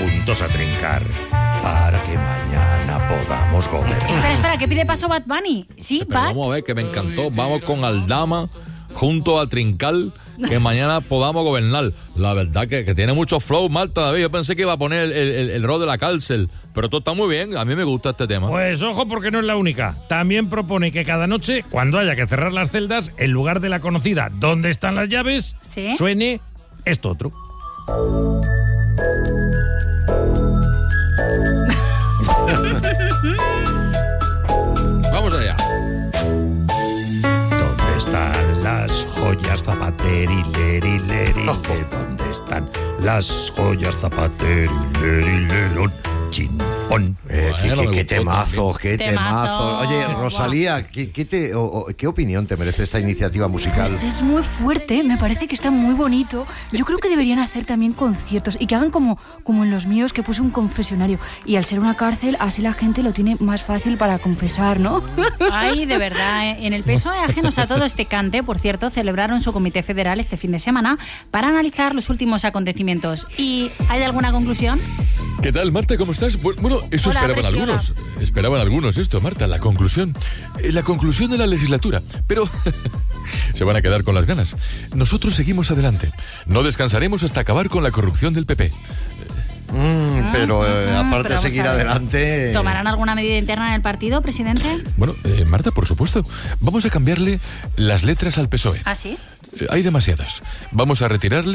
juntos a trincar para que mañana podamos gobernar. Espera, ¿qué pide paso Bad Bunny? ¿Sí, Pero Bad? vamos a ver, que me encantó. Vamos con Aldama junto a trincar, que mañana podamos gobernar. La verdad que tiene mucho flow, Marta, David. Yo pensé que iba a poner el rol de la cárcel, pero todo está muy bien. A mí me gusta este tema. Pues ojo, porque no es la única. También propone que cada noche, cuando haya que cerrar las celdas, en lugar de la conocida ¿dónde están las llaves?, ¿Sí? suene esto otro. Vamos allá. ¿Dónde están las joyas zapaterilerileriler? ¿Dónde están las joyas zapaterilerileriler? Chimpón. Bueno, Qué temazo, qué Temazo. temazo. Oye, Rosalía, ¿qué opinión te merece esta iniciativa musical? Pues es muy fuerte, me parece que está muy bonito. Yo creo que deberían hacer también conciertos y que hagan como en los míos, que puse un confesionario. Y al ser una cárcel, así la gente lo tiene más fácil para confesar, ¿no? Ay, de verdad, en el PSOE, ajenos a todo este cante, por cierto, celebraron su comité federal este fin de semana para analizar los últimos acontecimientos. ¿Y hay alguna conclusión? ¿Qué tal, Marta? ¿Cómo estás? Bueno, eso Hola, esperaban Resi, algunos. Esperaban algunos esto, Marta, la conclusión. La conclusión de la legislatura. Pero se van a quedar con las ganas. Nosotros seguimos adelante. No descansaremos hasta acabar con la corrupción del PP. Pero aparte pero de seguir vamos a ver. adelante... ¿Tomarán alguna medida interna en el partido, presidente? Bueno, Marta, por supuesto. Vamos a cambiarle las letras al PSOE. ¿Ah, sí? Hay demasiadas. Vamos a retirarle